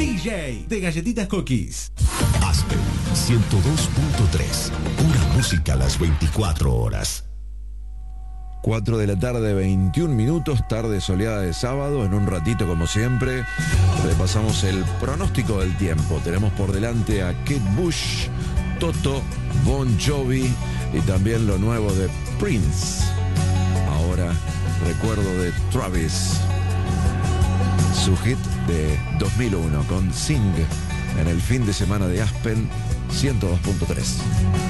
DJ de Galletitas Cookies. Aspen 102.3. Pura música a las 24 horas. 4 de la tarde, 21 minutos, tarde soleada de sábado. En un ratito, como siempre, repasamos el pronóstico del tiempo. Tenemos por delante a Kate Bush, Toto, Bon Jovi y también lo nuevo de Prince. Ahora, recuerdo de Travis, su hit de 2001 con Sing en el fin de semana de Aspen 102.3.